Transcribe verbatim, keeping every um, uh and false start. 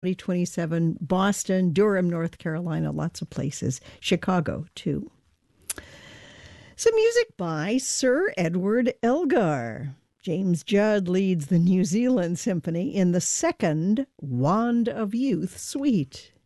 twenty-seven, Boston, Durham, North Carolina, lots of places. Chicago, too. Some music by Sir Edward Elgar. James Judd leads the New Zealand Symphony in the second Wand of Youth Suite.